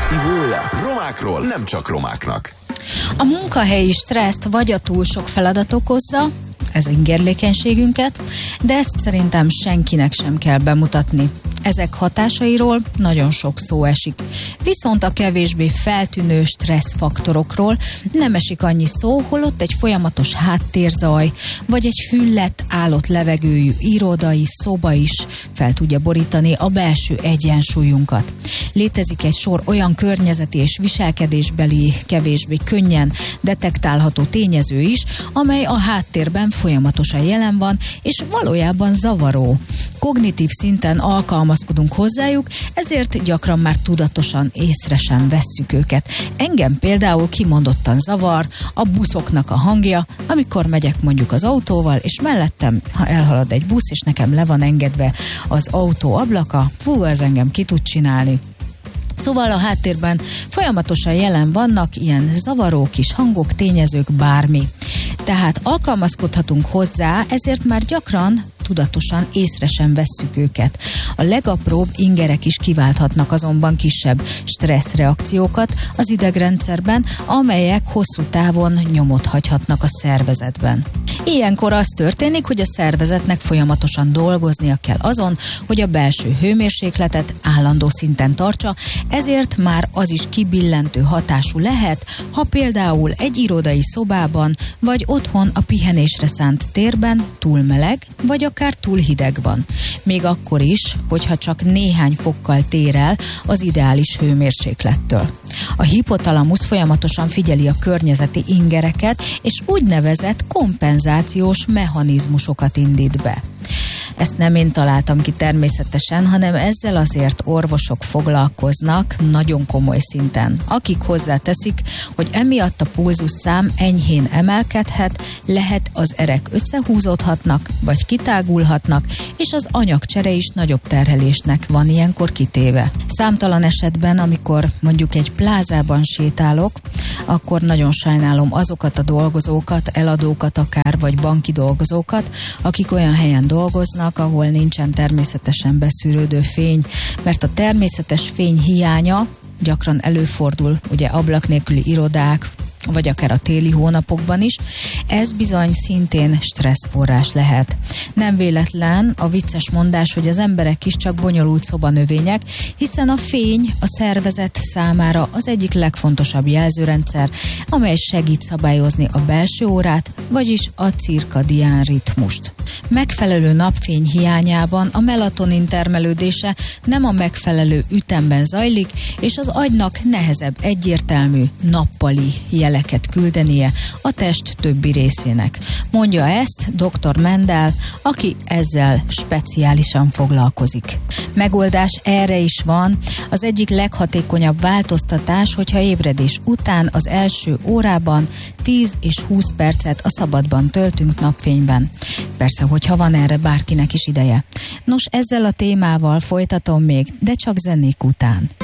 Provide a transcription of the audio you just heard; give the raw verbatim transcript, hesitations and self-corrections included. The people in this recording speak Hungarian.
ivója. Romákról nem csak romáknak. A munkahelyi stresszt vagy a túl sok feladat okozza, ez ingerlékenységünket, de ezt szerintem senkinek sem kell bemutatni. Ezek hatásairól nagyon sok szó esik. Viszont a kevésbé feltűnő stresszfaktorokról nem esik annyi szó, holott egy folyamatos háttérzaj, vagy egy füllett, állott levegőjű irodai szoba is fel tudja borítani a belső egyensúlyunkat. Létezik egy sor olyan környezeti és viselkedésbeli, kevésbé könnyen detektálható tényező is, amely a háttérben folyamatosan jelen van, és valójában zavaró. Kognitív szinten alkalmazkodunk hozzájuk, ezért gyakran már tudatosan észre sem vesszük őket. Engem például kimondottan zavar a buszoknak a hangja, amikor megyek mondjuk az autóval, és mellettem, ha elhalad egy busz, és nekem le van engedve az autó ablaka, fú, ez engem ki tud csinálni. Szóval a háttérben folyamatosan jelen vannak ilyen zavaró kis hangok, tényezők, bármi. Tehát alkalmazkodhatunk hozzá, ezért már gyakran tudatosan észre sem vesszük őket. A legapróbb ingerek is kiválthatnak azonban kisebb stresszreakciókat az idegrendszerben, amelyek hosszú távon nyomot hagyhatnak a szervezetben. Ilyenkor az történik, hogy a szervezetnek folyamatosan dolgoznia kell azon, hogy a belső hőmérsékletet állandó szinten tartsa, ezért már az is kibillentő hatású lehet, ha például egy irodai szobában vagy otthon a pihenésre szánt térben túl meleg, vagy akár túl hideg van. Még akkor is, hogyha csak néhány fokkal tér el az ideális hőmérséklettől. A hipotalamusz folyamatosan figyeli a környezeti ingereket, és úgynevezett kompenzációs mechanizmusokat indít be. Ezt nem én találtam ki természetesen, hanem ezzel azért orvosok foglalkoznak nagyon komoly szinten, akik hozzáteszik, hogy emiatt a pulzusszám enyhén emelkedhet, lehet az erek összehúzódhatnak, vagy kitágulhatnak, és az anyagcsere is nagyobb terhelésnek van ilyenkor kitéve. Számtalan esetben, amikor mondjuk egy plázában sétálok, akkor nagyon sajnálom azokat a dolgozókat, eladókat akár, vagy banki dolgozókat, akik olyan helyen dolgoznak, ahol nincsen természetesen beszűrődő fény, mert a természetes fény hiánya gyakran előfordul, ugye ablak nélküli irodák, vagy akár a téli hónapokban is, ez bizony szintén stresszforrás lehet. Nem véletlen a vicces mondás, hogy az emberek is csak bonyolult szobanövények, hiszen a fény a szervezet számára az egyik legfontosabb jelzőrendszer, amely segít szabályozni a belső órát, vagyis a cirkadián ritmust. Megfelelő napfény hiányában a melatonin termelődése nem a megfelelő ütemben zajlik, és az agynak nehezebb egyértelmű nappali jeleket küldenie a test többi részének. Mondja ezt doktor Mendel, aki ezzel speciálisan foglalkozik. Megoldás erre is van. Az egyik leghatékonyabb változtatás, hogyha ébredés után az első órában tíz és húsz percet a szabadban töltünk napfényben. Persze, hogyha van erre bárkinek is ideje. Nos, ezzel a témával folytatom még, de csak zenék után.